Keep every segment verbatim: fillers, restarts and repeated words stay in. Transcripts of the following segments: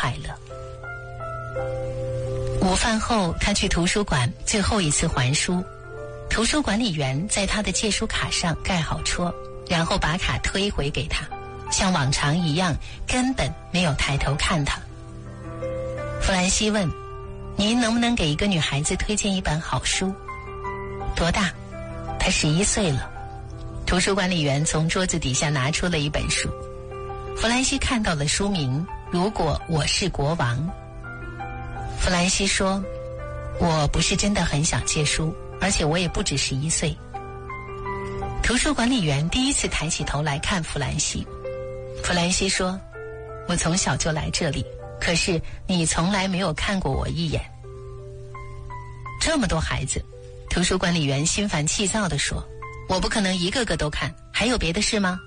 快乐。午饭后，他去图书馆最后一次还书，图书管理员在他的借书卡上盖好戳，然后把卡推回给他，像往常一样根本没有抬头看他。弗兰西问，您能不能给一个女孩子推荐一本好书？多大？她十一岁了。图书管理员从桌子底下拿出了一本书，弗兰西看到了书名，如果我是国王。弗兰西说，我不是真的很想借书，而且我也不止十一岁。图书管理员第一次抬起头来看弗兰西。弗兰西说，我从小就来这里，可是你从来没有看过我一眼。这么多孩子，图书管理员心烦气躁地说，我不可能一个个都看，还有别的事吗？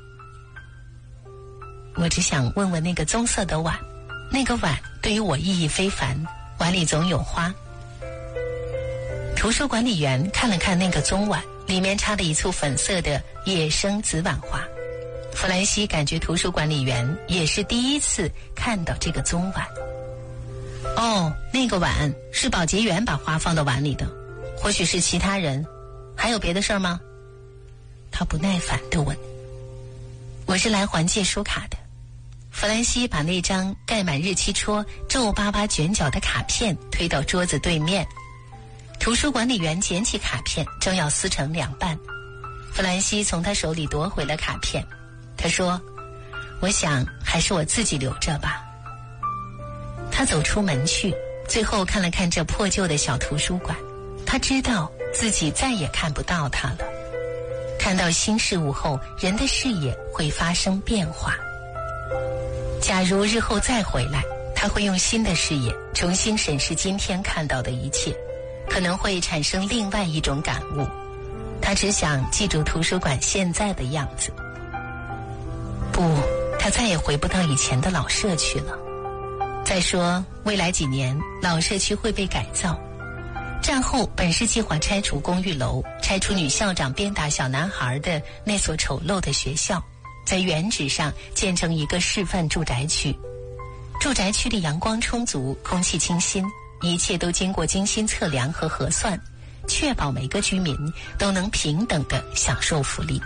我只想问问那个棕色的碗，那个碗对于我意义非凡，碗里总有花。图书管理员看了看那个棕碗，里面插了一簇粉色的野生紫碗花。弗兰西感觉图书管理员也是第一次看到这个棕碗。哦，那个碗是保洁员把花放到碗里的，或许是其他人。还有别的事儿吗？他不耐烦地问。我是来还借书卡的。弗兰西把那张盖满日期戳、皱巴巴卷角的卡片推到桌子对面。图书管理员捡起卡片，正要撕成两半。弗兰西从他手里夺回了卡片。他说，我想还是我自己留着吧。他走出门去，最后看了看这破旧的小图书馆，他知道自己再也看不到它了。看到新事物后，人的视野会发生变化。假如日后再回来，他会用新的视野重新审视今天看到的一切，可能会产生另外一种感悟。他只想记住图书馆现在的样子。不，他再也回不到以前的老社区了。再说，未来几年老社区会被改造。战后本是计划拆除公寓楼，拆除女校长鞭打小男孩的那所丑陋的学校，在原址上建成一个示范住宅区。住宅区里阳光充足，空气清新，一切都经过精心测量和核算，确保每个居民都能平等地享受福利。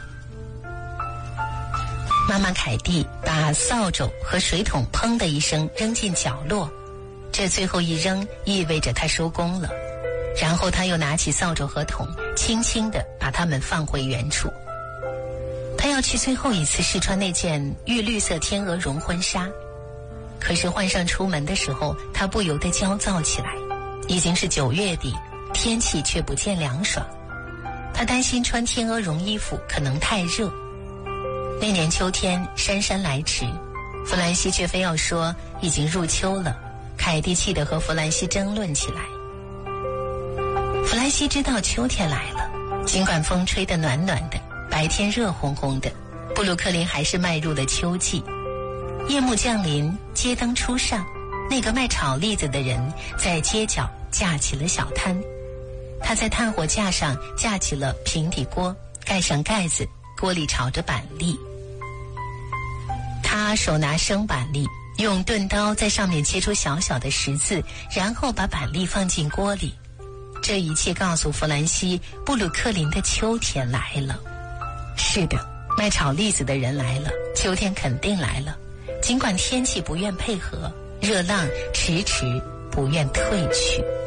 妈妈凯蒂把扫帚和水桶砰的一声扔进角落，这最后一扔意味着她收工了。然后她又拿起扫帚和桶，轻轻地把它们放回原处。她要去最后一次试穿那件玉绿色天鹅绒婚纱，可是换上出门的时候，她不由得焦躁起来。已经是九月底，天气却不见凉爽。她担心穿天鹅绒衣服可能太热。那年秋天姗姗来迟，弗兰西却非要说已经入秋了。凯蒂气得和弗兰西争论起来。弗兰西知道秋天来了，尽管风吹得暖暖的，白天热烘烘的，布鲁克林还是迈入了秋季。夜幕降临，街灯初上，那个卖炒栗子的人在街角架起了小摊。他在炭火架上架起了平底锅，盖上盖子，锅里炒着板栗。他手拿生板栗，用钝刀在上面切出小小的十字，然后把板栗放进锅里。这一切告诉弗兰西，布鲁克林的秋天来了。是的，卖炒栗子的人来了，秋天肯定来了。尽管天气不愿配合，热浪迟迟不愿退去。